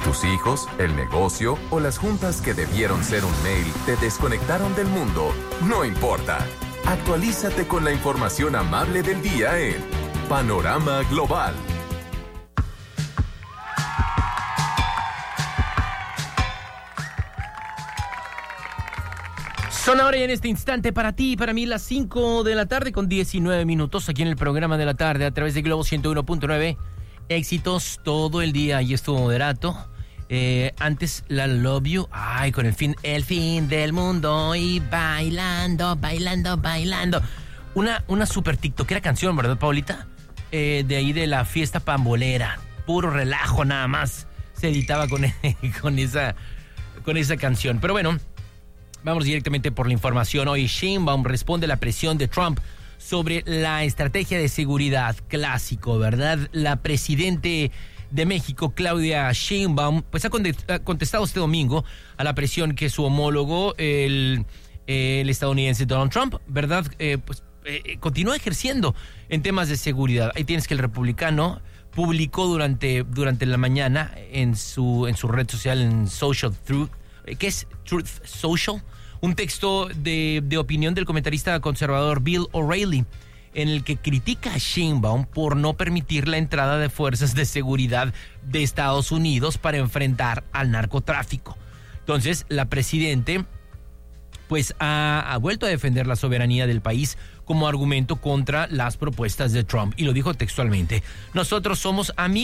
tus hijos, el negocio o las juntas que debieron ser un mail te desconectaron del mundo, no importa. Actualízate con la información amable del día en Panorama Global. Son ahora y en este instante para ti y para mí las 5 de la tarde con 19 minutos aquí en el programa de la tarde a través de Globo 101.9. Éxitos todo el día y estuvo moderato. Antes la Love You, ay, con el fin del mundo y bailando. Una super tiktokera canción, ¿verdad, Paulita? De ahí de la fiesta pambolera, puro relajo nada más se editaba con esa canción. Pero bueno, vamos directamente por la información. Hoy Sheinbaum responde a la presión de Trump sobre la estrategia de seguridad. Clásico, ¿verdad? La presidente de México, Claudia Sheinbaum, pues ha contestado este domingo a la presión que su homólogo, el estadounidense Donald Trump, ¿verdad? Continúa ejerciendo en temas de seguridad. Ahí tienes que el republicano publicó durante la mañana en su red social, en Social Truth, ¿qué es Truth Social? Un texto de opinión del comentarista conservador Bill O'Reilly, en el que critica a Sheinbaum por no permitir la entrada de fuerzas de seguridad de Estados Unidos para enfrentar al narcotráfico. Entonces, la presidente pues ha vuelto a defender la soberanía del país como argumento contra las propuestas de Trump. Y lo dijo textualmente: nosotros somos amigos